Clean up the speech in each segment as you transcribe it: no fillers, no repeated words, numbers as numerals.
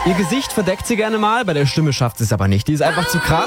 Ihr Gesicht verdeckt sie gerne mal, bei der Stimme schafft sie es aber nicht. Die ist einfach zu krass.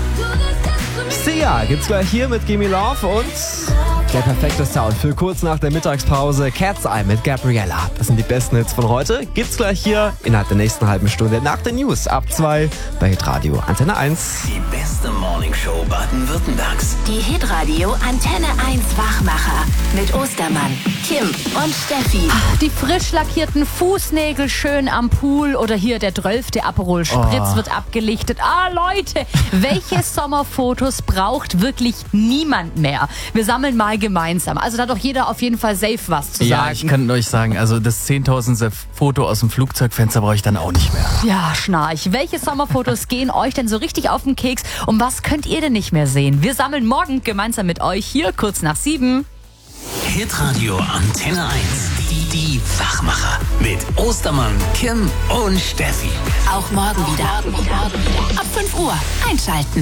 Sia gibt's gleich hier mit Gimme Love und der perfekte Sound für kurz nach der Mittagspause. Cat's Eye mit Gabriella. Das sind die besten Hits von heute. Gibt's gleich hier innerhalb der nächsten halben Stunde nach den News ab 2 bei Hitradio Antenne 1. Die beste Morningshow Baden-Württembergs. Die Hitradio Antenne 1 Wachmacher mit Ostermann, Kim und Steffi. Die frisch lackierten Fußnägel schön am Pool oder hier der 12. Aperol Spritz wird abgelichtet. Leute, welche Sommerfotos braucht wirklich niemand mehr? Wir sammeln mal gemeinsam. Also da hat doch jeder auf jeden Fall safe was zu sagen. Ja, ich kann euch sagen, also das 10.000. Foto aus dem Flugzeugfenster brauche ich dann auch nicht mehr. Ja, Schnarch. Welche Sommerfotos gehen euch denn so richtig auf den Keks? Und was könnt ihr denn nicht mehr sehen? Wir sammeln morgen gemeinsam mit euch hier kurz nach 7. Hitradio Antenne 1. Die Wachmacher mit Ostermann, Kim und Steffi. Auch morgen wieder. Ab 5 Uhr einschalten.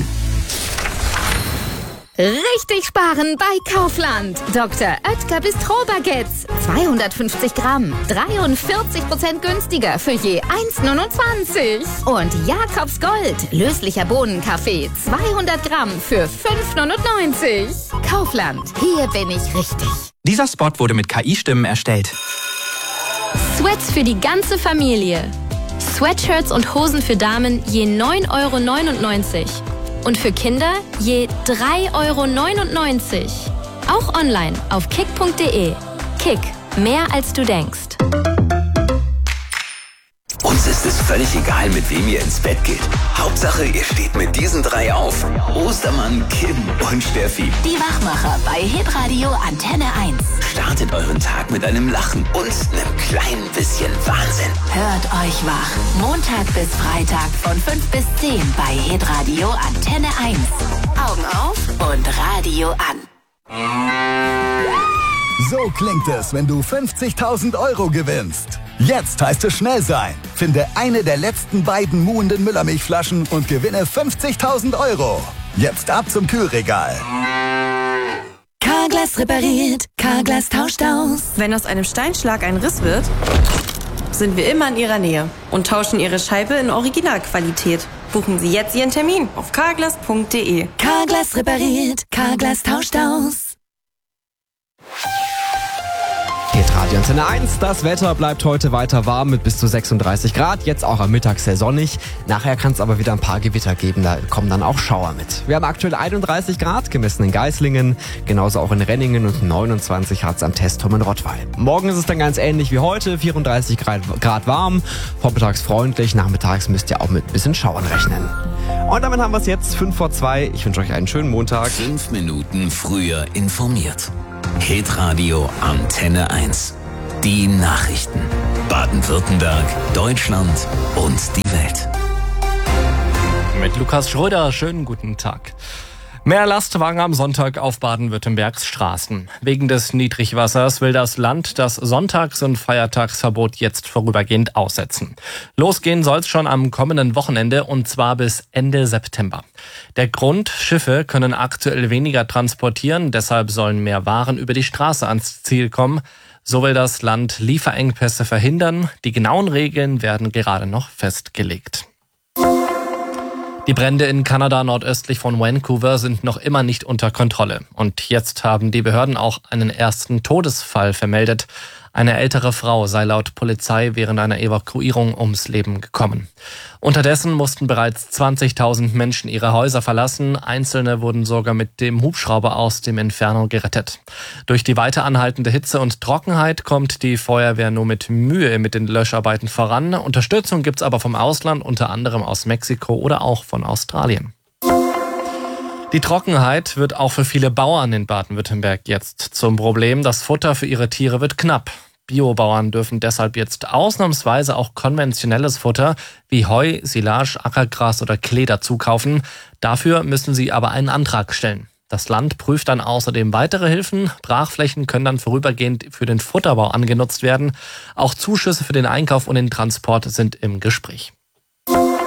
Richtig sparen bei Kaufland. Dr. Oetker Bistro-Baguettes. 250 Gramm. 43% günstiger für je 1,29. Und Jakobs Gold. Löslicher Bohnenkaffee. 200 Gramm für 5,99. Kaufland. Hier bin ich richtig. Dieser Spot wurde mit KI-Stimmen erstellt. Sweats für die ganze Familie. Sweatshirts und Hosen für Damen je 9,99 €. Und für Kinder je 3,99 €. Auch online auf kick.de. Kick, mehr als du denkst. Uns ist es völlig egal, mit wem ihr ins Bett geht. Hauptsache, ihr steht mit diesen drei auf. Ostermann, Kim und Steffi. Die Wachmacher bei Hitradio Antenne 1. Startet euren Tag mit einem Lachen und einem kleinen bisschen Wahnsinn. Hört euch wach. Montag bis Freitag von 5 bis 10 bei Hitradio Antenne 1. Augen auf und Radio an. So klingt es, wenn du 50.000 € gewinnst. Jetzt heißt es schnell sein. Finde eine der letzten beiden muhenden Müllermilchflaschen und gewinne 50.000 €. Jetzt ab zum Kühlregal. Carglass repariert, Carglass tauscht aus. Wenn aus einem Steinschlag ein Riss wird, sind wir immer in Ihrer Nähe und tauschen Ihre Scheibe in Originalqualität. Buchen Sie jetzt Ihren Termin auf carglass.de. Carglass repariert, Carglass tauscht aus. Hitradio Antenne 1. Das Wetter bleibt heute weiter warm mit bis zu 36 Grad. Jetzt auch am Mittag sehr sonnig. Nachher kann es aber wieder ein paar Gewitter geben. Da kommen dann auch Schauer mit. Wir haben aktuell 31 Grad, gemessen in Geislingen. Genauso auch in Renningen und 29 hat es am Testturm in Rottweil. Morgen ist es dann ganz ähnlich wie heute. 34 Grad warm. Vormittags freundlich. Nachmittags müsst ihr auch mit ein bisschen Schauern rechnen. Und damit haben wir es jetzt 5 vor 2. Ich wünsche euch einen schönen Montag. 5 Minuten früher informiert. Hitradio Antenne 1. Die Nachrichten. Baden-Württemberg, Deutschland und die Welt. Mit Lukas Schröder, schönen guten Tag. Mehr Lastwagen am Sonntag auf Baden-Württembergs Straßen. Wegen des Niedrigwassers will das Land das Sonntags- und Feiertagsverbot jetzt vorübergehend aussetzen. Losgehen soll es schon am kommenden Wochenende und zwar bis Ende September. Der Grund: Schiffe können aktuell weniger transportieren, deshalb sollen mehr Waren über die Straße ans Ziel kommen. So will das Land Lieferengpässe verhindern. Die genauen Regeln werden gerade noch festgelegt. Die Brände in Kanada nordöstlich von Vancouver sind noch immer nicht unter Kontrolle. Und jetzt haben die Behörden auch einen ersten Todesfall vermeldet. Eine ältere Frau sei laut Polizei während einer Evakuierung ums Leben gekommen. Unterdessen mussten bereits 20.000 Menschen ihre Häuser verlassen. Einzelne wurden sogar mit dem Hubschrauber aus dem Inferno gerettet. Durch die weiter anhaltende Hitze und Trockenheit kommt die Feuerwehr nur mit Mühe mit den Löscharbeiten voran. Unterstützung gibt's aber vom Ausland, unter anderem aus Mexiko oder auch von Australien. Die Trockenheit wird auch für viele Bauern in Baden-Württemberg jetzt zum Problem. Das Futter für ihre Tiere wird knapp. Biobauern dürfen deshalb jetzt ausnahmsweise auch konventionelles Futter wie Heu, Silage, Ackergras oder Klee dazukaufen. Dafür müssen sie aber einen Antrag stellen. Das Land prüft dann außerdem weitere Hilfen. Brachflächen können dann vorübergehend für den Futterbau angenutzt werden. Auch Zuschüsse für den Einkauf und den Transport sind im Gespräch.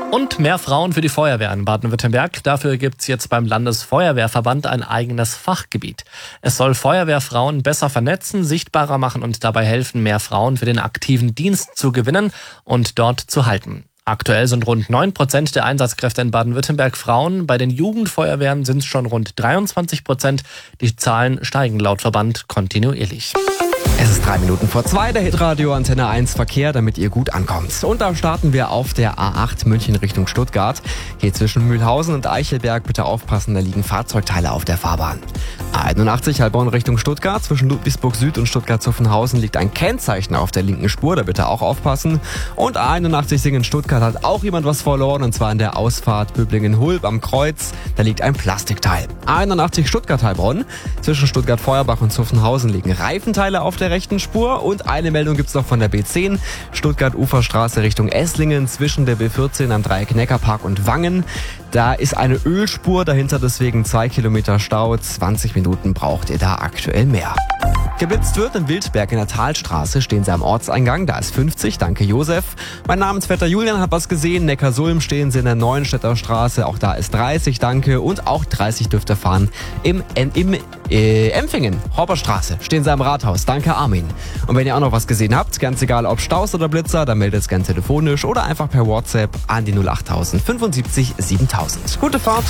Und mehr Frauen für die Feuerwehr in Baden-Württemberg. Dafür gibt's jetzt beim Landesfeuerwehrverband ein eigenes Fachgebiet. Es soll Feuerwehrfrauen besser vernetzen, sichtbarer machen und dabei helfen, mehr Frauen für den aktiven Dienst zu gewinnen und dort zu halten. Aktuell sind rund 9% der Einsatzkräfte in Baden-Württemberg Frauen. Bei den Jugendfeuerwehren sind es schon rund 23%. Die Zahlen steigen laut Verband kontinuierlich. Es ist 2:03, der Hitradio Antenne 1 Verkehr, damit ihr gut ankommt. Und da starten wir auf der A8 München Richtung Stuttgart. Hier zwischen Mühlhausen und Eichelberg bitte aufpassen, da liegen Fahrzeugteile auf der Fahrbahn. A81 Heilbronn Richtung Stuttgart, zwischen Ludwigsburg Süd und Stuttgart-Zuffenhausen liegt ein Kennzeichen auf der linken Spur, da bitte auch aufpassen. Und A81 Singen-Stuttgart hat auch jemand was verloren, und zwar in der Ausfahrt Böblingen-Hulb am Kreuz, da liegt ein Plastikteil. A81 Stuttgart-Heilbronn, zwischen Stuttgart-Feuerbach und Zuffenhausen liegen Reifenteile auf der rechten Spur. Und eine Meldung gibt's noch von der B10, Stuttgart-Uferstraße Richtung Esslingen, zwischen der B14 am Dreieck Neckarpark und Wangen. Da ist eine Ölspur dahinter, deswegen 2 Kilometer Stau, 20 Minuten braucht ihr da aktuell mehr. Geblitzt wird in Wildberg in der Talstraße, stehen sie am Ortseingang, da ist 50, danke Josef. Mein Namensvetter Julian hat was gesehen, Neckarsulm stehen sie in der Neuenstädter Straße, auch da ist 30, danke. Und auch 30 dürft ihr fahren im Empfingen, Horberstraße, stehen sie am Rathaus, danke Armin. Und wenn ihr auch noch was gesehen habt, ganz egal ob Staus oder Blitzer, dann meldet es gern telefonisch oder einfach per WhatsApp an die 08000 75 7000. Gute Fahrt!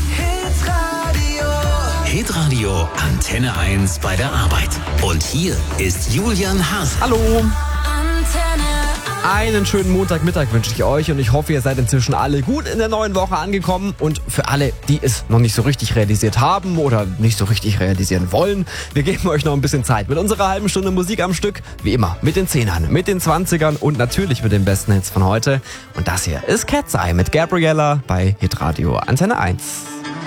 Hitradio Antenne 1 bei der Arbeit. Und hier ist Julian Haas. Hallo! Einen schönen Montagmittag wünsche ich euch und ich hoffe, ihr seid inzwischen alle gut in der neuen Woche angekommen. Und für alle, die es noch nicht so richtig realisiert haben oder nicht so richtig realisieren wollen, wir geben euch noch ein bisschen Zeit mit unserer halben Stunde Musik am Stück. Wie immer, mit den 10ern, mit den 20ern und natürlich mit den besten Hits von heute. Und das hier ist Cat's Eye mit Gabriella bei Hitradio Antenne 1.